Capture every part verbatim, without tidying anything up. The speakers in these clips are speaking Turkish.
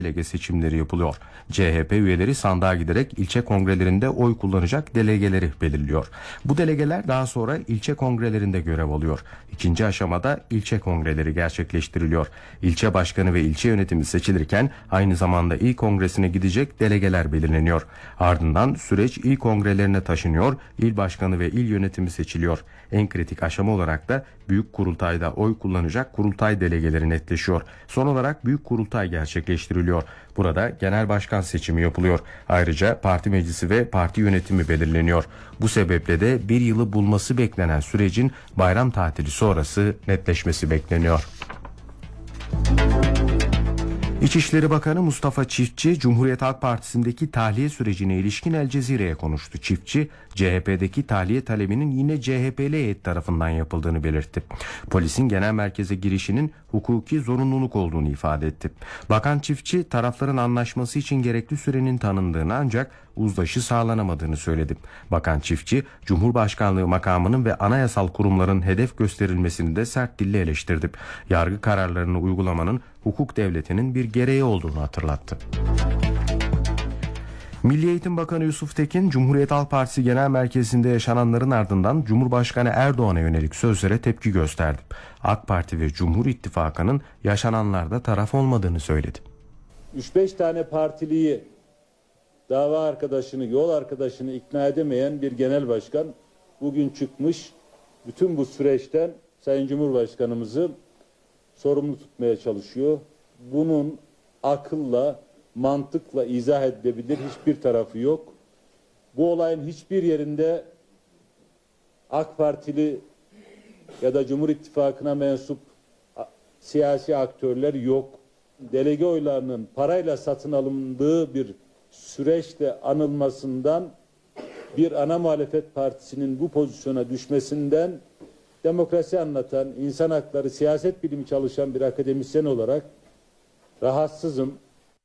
delege seçimleri yapılıyor. C H P üyeleri sandığa giderek ilçe kongrelerinde oy kullanacak delegeleri belirliyor. Bu delegeler daha sonra ilçe kongrelerinde görev alıyor. İkinci aşamada ilçe kongreleri gerçekleştiriliyor. İlçe başkanı ve ilçe yönetimi seçilirken aynı zamanda il kongresine gidecek delegeler belirleniyor. Ardından süreç il kongrelerine taşınıyor, il başkanı ve il yönetimi seçiliyor. En kritik aşama olarak da büyük kurultayda oy kullanacak kurultay delegeleri netleşiyor. Son olarak büyük kurultay gerçekleştiriliyor. Burada genel başkan seçimi yapılıyor. Ayrıca parti meclisi ve parti yönetimi belirleniyor. Bu sebeple de bir yılı bulması beklenen sürecin bayram tatili sonrası netleşmesi bekleniyor. İçişleri Bakanı Mustafa Çiftçi, Cumhuriyet Halk Partisi'ndeki tahliye sürecine ilişkin El Cezire'ye konuştu. Çiftçi, C H P'deki tahliye talebinin yine C H P'li heyet tarafından yapıldığını belirtti. Polisin genel merkeze girişinin hukuki zorunluluk olduğunu ifade etti. Bakan Çiftçi, tarafların anlaşması için gerekli sürenin tanındığını ancak uzlaşı sağlanamadığını söyledi. Bakan Çiftçi, Cumhurbaşkanlığı makamının ve anayasal kurumların hedef gösterilmesini de sert dille eleştirdi. Yargı kararlarını uygulamanın hukuk devletinin bir gereği olduğunu hatırlattı. Milli Eğitim Bakanı Yusuf Tekin, Cumhuriyet Halk Partisi Genel Merkezi'nde yaşananların ardından Cumhurbaşkanı Erdoğan'a yönelik sözlere tepki gösterdi. AK Parti ve Cumhur İttifakı'nın yaşananlarda taraf olmadığını söyledi. üç beş tane partiliyi, dava arkadaşını, yol arkadaşını ikna edemeyen bir genel başkan bugün çıkmış bütün bu süreçten Sayın Cumhurbaşkanımızı sorumlu tutmaya çalışıyor. Bunun akılla, mantıkla izah edilebilir hiçbir tarafı yok. Bu olayın hiçbir yerinde AK Partili ya da Cumhur İttifakı'na mensup siyasi aktörler yok. Delege oylarının parayla satın alındığı bir süreçte anılmasından, bir ana muhalefet partisinin bu pozisyona düşmesinden demokrasi anlatan, insan hakları, siyaset bilimi çalışan bir akademisyen olarak rahatsızım.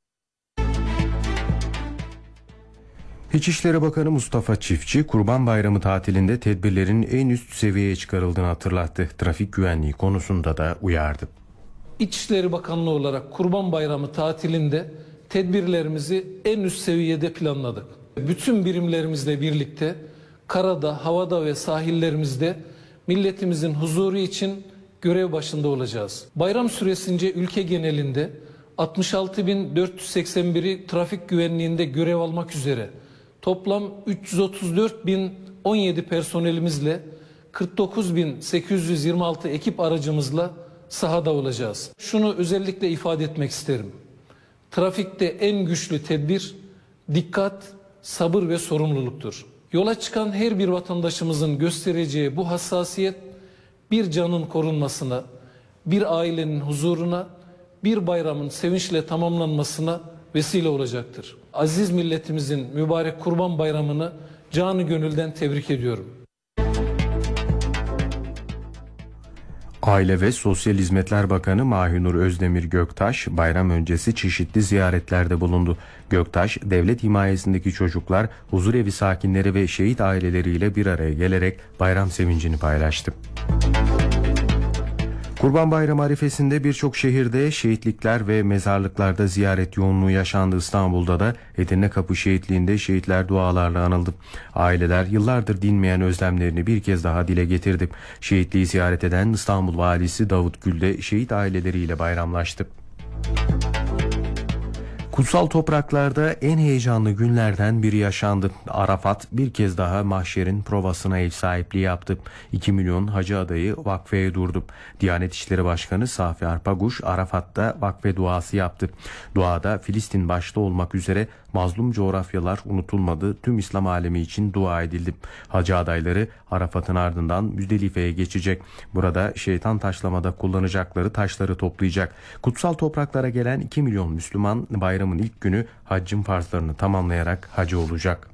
İçişleri Bakanı Mustafa Çiftçi, Kurban Bayramı tatilinde tedbirlerin en üst seviyeye çıkarıldığını hatırlattı. Trafik güvenliği konusunda da uyardı. İçişleri Bakanlığı olarak Kurban Bayramı tatilinde tedbirlerimizi en üst seviyede planladık. Bütün birimlerimizle birlikte karada, havada ve sahillerimizde milletimizin huzuru için görev başında olacağız. Bayram süresince ülke genelinde altmış altı bin dört yüz seksen biri trafik güvenliğinde görev almak üzere toplam üç yüz otuz dört bin on yedi personelimizle kırk dokuz bin sekiz yüz yirmi altı ekip aracımızla sahada olacağız. Şunu özellikle ifade etmek isterim. Trafikte en güçlü tedbir dikkat, sabır ve sorumluluktur. Yola çıkan her bir vatandaşımızın göstereceği bu hassasiyet bir canın korunmasına, bir ailenin huzuruna, bir bayramın sevinçle tamamlanmasına vesile olacaktır. Aziz milletimizin mübarek Kurban Bayramı'nı canı gönülden tebrik ediyorum. Aile ve Sosyal Hizmetler Bakanı Mahinur Özdemir Göktaş bayram öncesi çeşitli ziyaretlerde bulundu. Göktaş, devlet himayesindeki çocuklar, huzurevi sakinleri ve şehit aileleriyle bir araya gelerek bayram sevincini paylaştı. Kurban Bayramı arifesinde birçok şehirde şehitlikler ve mezarlıklarda ziyaret yoğunluğu yaşandı. İstanbul'da da Edirne Kapı Şehitliği'nde şehitler dualarla anıldı. Aileler yıllardır dinmeyen özlemlerini bir kez daha dile getirdi. Şehitliği ziyaret eden İstanbul Valisi Davut Gül de şehit aileleriyle bayramlaştı. Kutsal topraklarda en heyecanlı günlerden biri yaşandı. Arafat bir kez daha mahşerin provasına ev sahipliği yaptı. iki milyon hacı adayı vakfeye durdu. Diyanet İşleri Başkanı Safi Arpaguş Arafat'ta vakfe duası yaptı. Duada Filistin başta olmak üzere mazlum coğrafyalar unutulmadı, tüm İslam alemi için dua edildi. Hacı adayları Arafat'ın ardından Müzdelife'ye geçecek. Burada şeytan taşlamada kullanacakları taşları toplayacak. Kutsal topraklara gelen iki milyon Müslüman bayramın ilk günü haccın farzlarını tamamlayarak hacı olacak.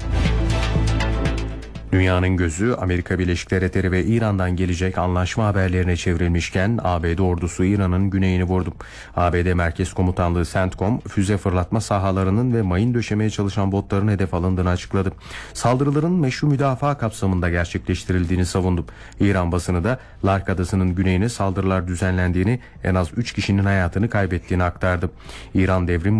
Dünyanın gözü Amerika Birleşik Devletleri ve İran'dan gelecek anlaşma haberlerine çevrilmişken A B D ordusu İran'ın güneyini vurdu. A B D Merkez Komutanlığı CENTCOM füze fırlatma sahalarının ve mayın döşemeye çalışan botların hedef alındığını açıkladı. Saldırıların meşru müdafaa kapsamında gerçekleştirildiğini savundu. İran basını da Lark Adası'nın güneyine saldırılar düzenlendiğini, en az üç kişinin hayatını kaybettiğini aktardı. İran Devrim